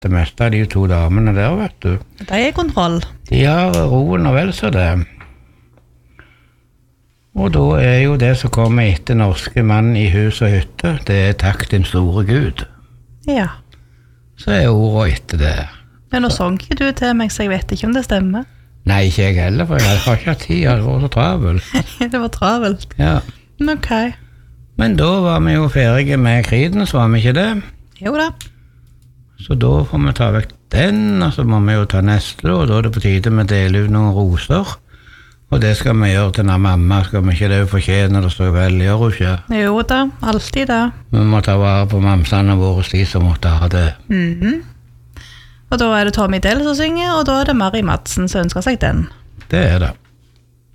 det meste av de 2 damene der, vet du. Det er kontroll. De har roen og vel så det. Og da er jo det som kommer etter norske mann i hus og hytte, det er takk din store Gud. Ja. Så er ordet etter det. Men nå sang ikke du til meg, så jeg vet ikke om det stemmer. Nei, ikke jeg heller, for jeg har ikke hatt tid, jeg var så travel. Det var travelt. Ja. Ok. Men da var vi jo ferdige med kriden, så var vi ikke det. Jo da. Så da får vi ta vekk den, og så må vi jo ta neste, og da er det på tide med å dele ut noen roser. Og det skal vi gjøre til denne mamma, skal vi ikke det fortjene det så vel, gjør hun ikke? Jo da, alltid da. Vi må ta vare på mamsene våre, de som måtte ha det. Og da er det Tommy Dell som synger, og da er det Mari Madsen som ønsker seg den. Det er det.